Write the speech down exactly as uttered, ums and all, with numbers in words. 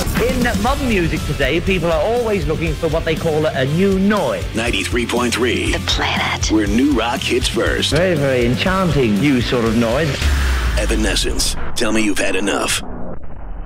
In modern music today, people are always looking for what they call a new noise. ninety-three point three. The Planet. Where new rock hits first. Very, very enchanting new sort of noise. Evanescence. Tell me you've had enough.